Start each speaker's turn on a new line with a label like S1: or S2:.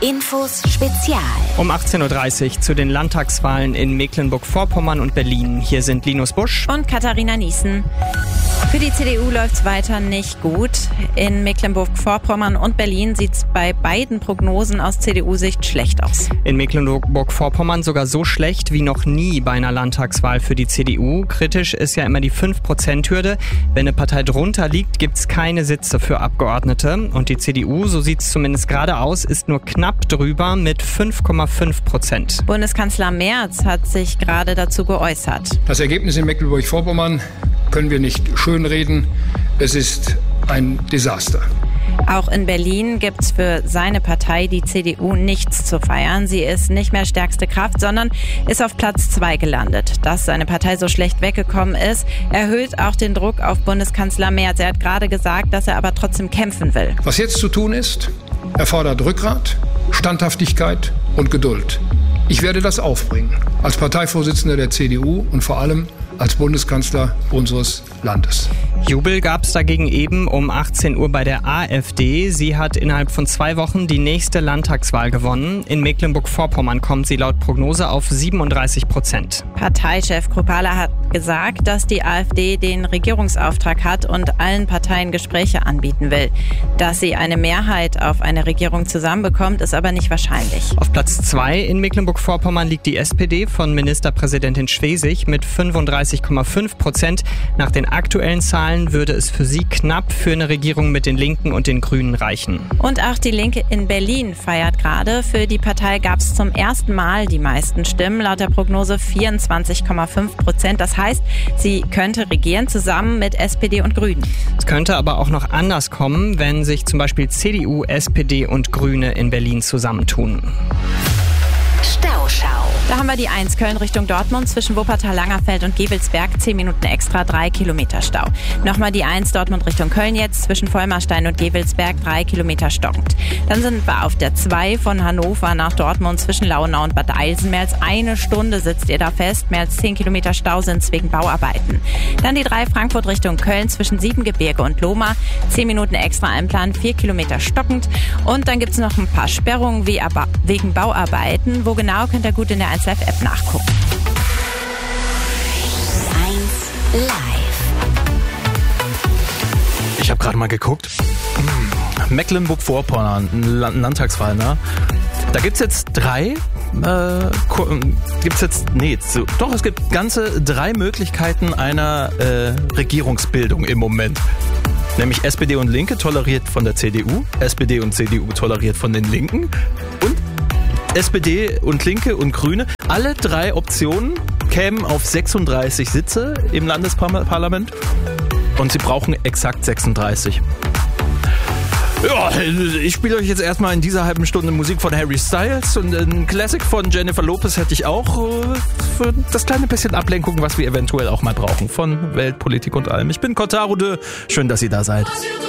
S1: Infos Spezial.
S2: Um 18.30 Uhr zu den Landtagswahlen in Mecklenburg-Vorpommern und Berlin. Hier sind Linus Busch
S3: und Katharina Niesen. Für die CDU läuft's weiter nicht gut. In Mecklenburg-Vorpommern und Berlin sieht's bei beiden Prognosen aus CDU-Sicht schlecht aus.
S2: In Mecklenburg-Vorpommern sogar so schlecht wie noch nie bei einer Landtagswahl für die CDU. Kritisch ist ja immer die 5%-Hürde. Wenn eine Partei drunter liegt, gibt's keine Sitze für Abgeordnete. Und die CDU, so sieht's zumindest gerade aus, ist nur knapp drüber mit 5,5%.
S3: Bundeskanzler Merz hat sich gerade dazu geäußert.
S4: Das Ergebnis in Mecklenburg-Vorpommern können wir nicht schönreden. Es ist ein Desaster.
S3: Auch in Berlin gibt's für seine Partei, die CDU, nichts zu feiern. Sie ist nicht mehr stärkste Kraft, sondern ist auf Platz 2 gelandet. Dass seine Partei so schlecht weggekommen ist, erhöht auch den Druck auf Bundeskanzler Merz. Er hat gerade gesagt, dass er aber trotzdem kämpfen will.
S4: Was jetzt zu tun ist, erfordert Rückgrat, Standhaftigkeit und Geduld. Ich werde das aufbringen, als Parteivorsitzender der CDU und vor allem als Bundeskanzler unseres Landes.
S2: Jubel gab es dagegen eben um 18 Uhr bei der AfD. Sie hat innerhalb von 2 Wochen die nächste Landtagswahl gewonnen. In Mecklenburg-Vorpommern kommt sie laut Prognose auf 37%.
S3: Parteichef Kruppala hat gesagt, dass die AfD den Regierungsauftrag hat und allen Parteien Gespräche anbieten will. Dass sie eine Mehrheit auf eine Regierung zusammenbekommt, ist aber nicht wahrscheinlich.
S2: Auf Platz 2 in Mecklenburg-Vorpommern liegt die SPD von Ministerpräsidentin Schwesig mit 35,5%. Nach den aktuellen Zahlen würde es für sie knapp für eine Regierung mit den Linken und den Grünen reichen.
S3: Und auch die Linke in Berlin feiert gerade. Für die Partei gab es zum ersten Mal die meisten Stimmen, laut der Prognose 24,5%. Das heißt, sie könnte regieren zusammen mit SPD und Grünen.
S2: Es könnte aber auch noch anders kommen, wenn sich zum Beispiel CDU, SPD und Grüne in Berlin zusammentun.
S1: Stauschau.
S3: Da haben wir die 1 Köln Richtung Dortmund zwischen Wuppertal, Langerfeld und Gevelsberg 10 Minuten extra, 3 Kilometer Stau. Nochmal die 1 Dortmund Richtung Köln jetzt zwischen Vollmarstein und Gevelsberg 3 Kilometer stockend. Dann sind wir auf der 2 von Hannover nach Dortmund zwischen Launau und Bad Eilsen. Mehr als 1 Stunde sitzt ihr da fest. Mehr als 10 Kilometer Stau sind es wegen Bauarbeiten. Dann die 3 Frankfurt Richtung Köln zwischen Siebengebirge und Lohmar. 10 Minuten extra einplanen, 4 Kilometer stockend. Und dann gibt es noch ein paar Sperrungen wegen Bauarbeiten. Wo genau, könnt ihr gut in der 1Live-App nachgucken.
S1: 1 Live.
S5: Ich habe gerade mal geguckt. Mecklenburg-Vorpommern, Landtagswahl, ne? Da gibt's jetzt es gibt ganze 3 Möglichkeiten einer Regierungsbildung im Moment. Nämlich SPD und Linke toleriert von der CDU, SPD und CDU toleriert von den Linken und SPD und Linke und Grüne. Alle 3 Optionen kämen auf 36 Sitze im Landesparlament und sie brauchen exakt 36. Ja, ich spiele euch jetzt erstmal in dieser halben Stunde Musik von Harry Styles und ein Classic von Jennifer Lopez hätte ich auch für das kleine bisschen Ablenkung, was wir eventuell auch mal brauchen von Weltpolitik und allem. Ich bin Kotaro de, schön, dass ihr da seid.